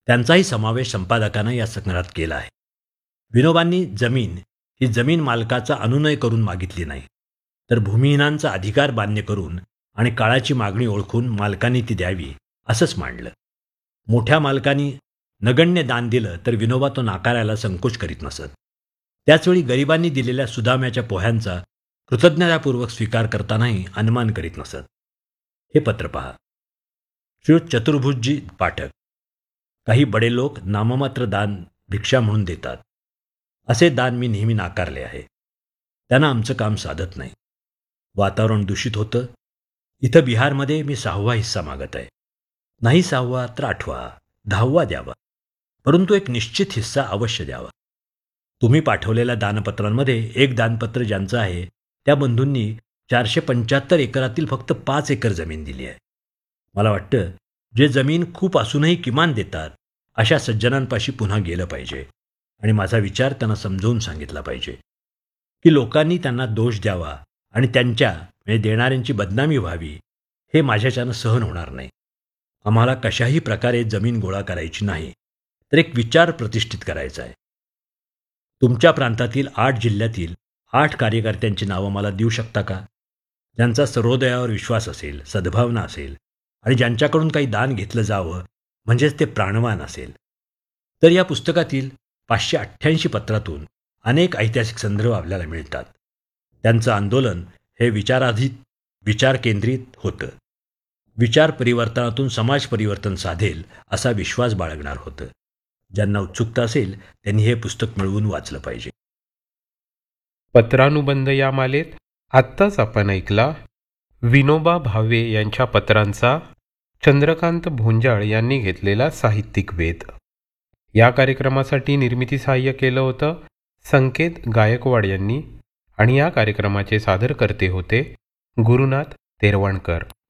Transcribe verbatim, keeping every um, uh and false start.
त्यांचाही समावेश संपादकानं या संग्रहात केला आहे. विनोबांनी जमीन ही जमीन मालकाचा अनुनय करून मागितली नाही, तर भूमिहीनांचा अधिकार मान्य करून आणि काळाची मागणी ओळखून मालकांनी ती द्यावी असंच मांडलं. मोठ्या मालकांनी नगण्य दान दिलं तर विनोबा तो नाकारायला संकोच करीत नसत. त्याचवेळी गरिबांनी दिलेल्या सुदाम्याच्या पोह्यांचा कृतज्ञतापूर्वक स्वीकार करतानाही अनुमान करीत नसत. हे पत्र पहा. श्रीयुत चतुर्भुजजी पाठक. काही बडे लोक नाममात्र दान भिक्षा म्हणून देतात. असे दान मी नेहमी नाकारले आहे. त्यांना आमचं काम साधत नाही. वातावरण दूषित होतं. इथं बिहारमध्ये मी सहावा हिस्सा मागत आहे. नाही सहावा तर आठवा दहावा द्यावा, परंतु एक निश्चित हिस्सा अवश्य द्यावा. तुम्ही पाठवलेल्या दानपत्रांमध्ये एक दानपत्र ज्यांचं आहे त्या बंधूंनी चारशे पंच्याहत्तर एकरातील फक्त पाच एकर जमीन दिली आहे. मला वाटतं जे जमीन खूप असूनही किमान देतात अशा सज्जनांपाशी पुन्हा गेलं पाहिजे आणि माझा विचार त्यांना समजावून सांगितला पाहिजे की लोकांनी त्यांना दोष द्यावा आणि त्यांच्या म्हणजे देणाऱ्यांची बदनामी व्हावी हे माझ्याच्यानं सहन होणार नाही. आम्हाला कशाही प्रकारे जमीन गोळा करायची नाही, तर एक विचार प्रतिष्ठित करायचा आहे. तुमच्या प्रांतातील आठ जिल्ह्यातील आठ कार्यकर्त्यांची नावं मला देऊ शकता का, ज्यांचा सर्वोदयावर विश्वास असेल, सद्भावना असेल आणि ज्यांच्याकडून काही दान घेतलं जावं म्हणजेच ते प्राणवान असेल. तर या पुस्तकातील पाचशे अठ्ठ्याऐंशी पत्रातून अनेक ऐतिहासिक संदर्भ आपल्याला मिळतात. त्यांचं आंदोलन हे विचाराधीत विचार केंद्रित होतं. विचार परिवर्तनातून समाज परिवर्तन साधेल असा विश्वास बाळगणार होतं. ज्यांना उत्सुकता असेल त्यांनी हे पुस्तक मिळवून वाचलं पाहिजे. पत्रानुबंध या मालेत आत्ताच आपण ऐकला विनोबा भावे यांच्या पत्रांचा चंद्रकांत भोंजाळ यांनी घेतलेला साहित्यिक वेध. या कार्यक्रमासाठी निर्मिती सहाय्य केलं होतं संकेत गायकवाड यांनी आणि या कार्यक्रमाचे सादरकर्ते होते गुरुनाथ तेरवणकर.